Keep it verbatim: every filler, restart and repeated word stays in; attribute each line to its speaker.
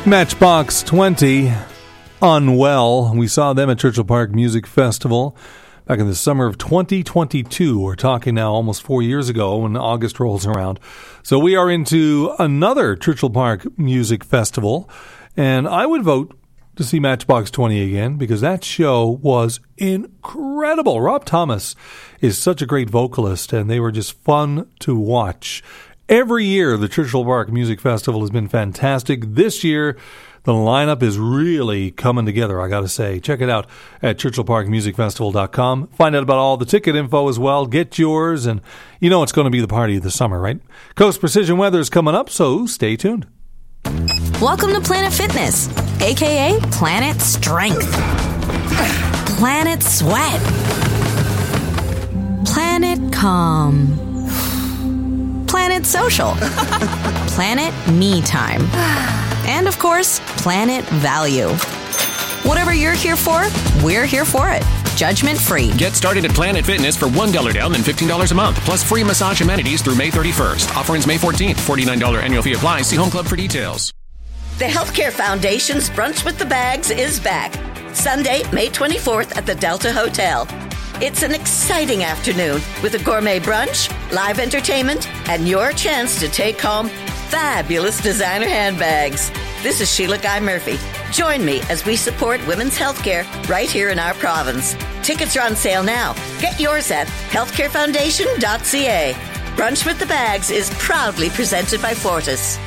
Speaker 1: Matchbox twenty, Unwell. We saw them at Churchill Park Music Festival back in the summer of twenty twenty-two. We're talking now almost four years ago when August rolls around. So we are into another Churchill Park Music Festival, and I would vote to see Matchbox twenty again because that show was incredible. Rob Thomas is such a great vocalist, and they were just fun to watch. Every year, the Churchill Park Music Festival has been fantastic. This year, the lineup is really coming together, I got to say. Check it out at churchill park music festival dot com. Find out about all the ticket info as well. Get yours, and you know it's going to be the party of the summer, right? Coast Precision Weather is coming up, so stay tuned.
Speaker 2: Welcome to Planet Fitness, a k a. Planet Strength, Planet Sweat, Planet Calm, Planet Social, Planet Me Time, and of course, Planet Value. Whatever you're here for, we're here for it. Judgment free.
Speaker 3: Get started at Planet Fitness for one dollar down and fifteen dollars a month, plus free massage amenities through May thirty-first. Offer ends May fourteenth. forty-nine dollars annual fee applies. See Home Club for details.
Speaker 4: The Healthcare Foundation's Brunch with the Bags is back. Sunday, May twenty-fourth at the Delta Hotel. It's an exciting afternoon with a gourmet brunch, live entertainment, and your chance to take home fabulous designer handbags. This is Sheila Guy Murphy. Join me as we support women's healthcare right here in our province. Tickets are on sale now. Get yours at healthcare foundation dot c a. Brunch with the Bags is proudly presented by Fortis.